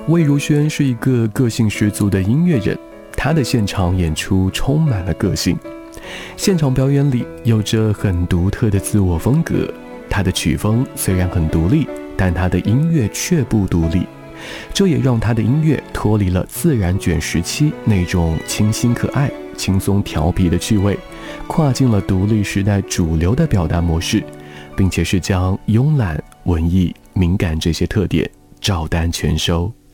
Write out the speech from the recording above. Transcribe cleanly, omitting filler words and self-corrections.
魏如萱是一个个性十足的音乐人，她的现场演出充满了个性，现场表演里有着很独特的自我风格。她的曲风虽然很独立，但她的音乐却不独立，这也让她的音乐脱离了自然卷时期那种清新可爱、轻松调皮的趣味，跨进了独立时代主流的表达模式，并且是将慵懒、文艺、敏感这些特点照单全收。